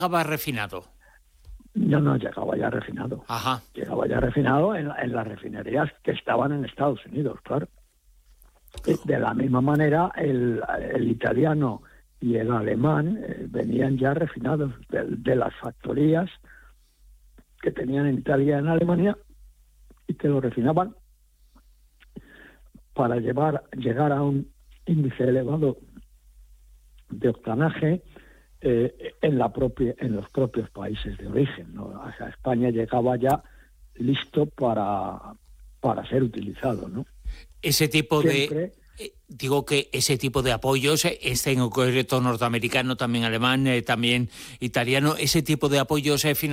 llegaba refinado. No, llegaba ya refinado. Ajá. Llegaba ya refinado en las refinerías que estaban en Estados Unidos, claro. De la misma manera, el italiano y el alemán venían ya refinados de las factorías que tenían en Italia y en Alemania y que lo refinaban para llegar a un índice elevado de octanaje en los propios países de origen, ¿no? O sea, España llegaba ya listo para ser utilizado, ¿no? Ese tipo Siempre, digo que ese tipo de apoyos, en concreto norteamericano, también alemán, también italiano, ese tipo de apoyos financieros